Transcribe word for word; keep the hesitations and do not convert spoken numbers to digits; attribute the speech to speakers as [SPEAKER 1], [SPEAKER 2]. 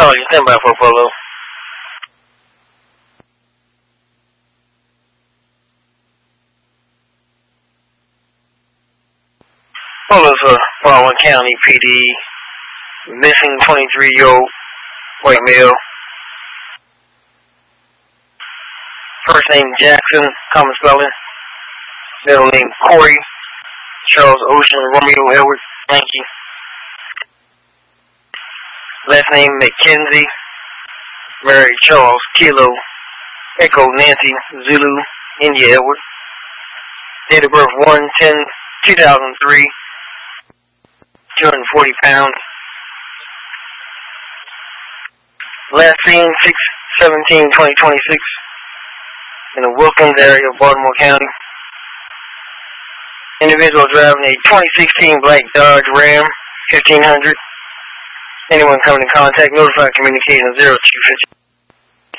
[SPEAKER 1] Charlie, stand by for Polo. Polo for Baldwin County P D. Missing twenty-three-year-old white male. First name Jackson, common spelling. Middle name Corey. Charles Ocean Romeo Edward Yankee. Last name McKenzie. Mary Charles Kilo Echo Nancy Zulu India Edward. Date of birth one ten two thousand three. two hundred forty pounds. Last seen six seventeen twenty twenty-six in the Wilkins area of Baltimore County. Individual driving a twenty sixteen black Dodge Ram fifteen hundred. Anyone coming in contact, notify, communicating zero two fifty.